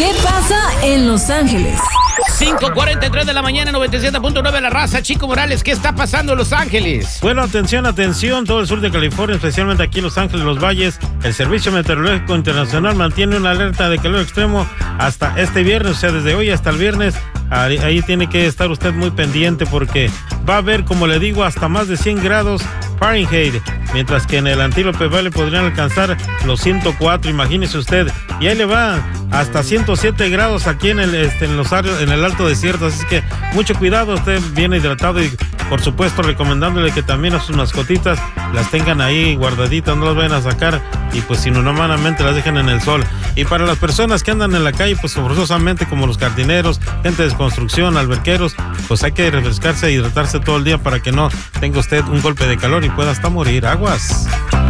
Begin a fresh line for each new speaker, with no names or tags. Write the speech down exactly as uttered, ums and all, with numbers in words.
¿Qué pasa en Los Ángeles?
cinco cuarenta y tres de la mañana, noventa y siete punto nueve La Raza. Chico Morales, ¿qué está pasando en Los Ángeles?
Bueno, atención, atención, todo el sur de California, especialmente aquí en Los Ángeles, Los Valles. El Servicio Meteorológico Internacional mantiene una alerta de calor extremo hasta este viernes, o sea, desde hoy hasta el viernes. Ahí, ahí tiene que estar usted muy pendiente porque va a haber, como le digo, hasta más de cien grados Fahrenheit, mientras que en el Antílope Valley podrían alcanzar los ciento cuatro, imagínese usted. Y ahí le va hasta ciento siete grados aquí en el, este, en los áreas, en el Alto Desierto, así que mucho cuidado, usted viene hidratado y por supuesto recomendándole que también a sus mascotitas las tengan ahí guardaditas, no las vayan a sacar y pues si no, normalmente las dejen en el sol. Y para las personas que andan en la calle, pues forzosamente como los jardineros, gente de construcción, alberqueros, pues hay que refrescarse e hidratarse todo el día para que no tenga usted un golpe de calor y pueda hasta morir. Aguas.